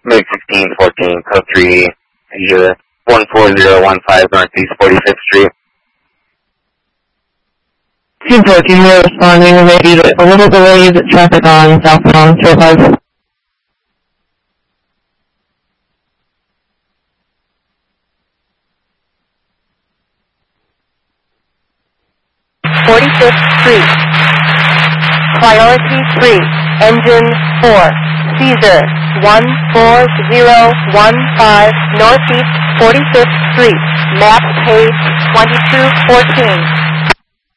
MiG 1614, code 3, Asia 14015 Northeast 45th Street. Team 14, we're responding. We may be a little delayed traffic on southbound 205. 45th Street. Priority 3, Engine 4, Caesar 14015 Northeast 45th Street, map page 2214.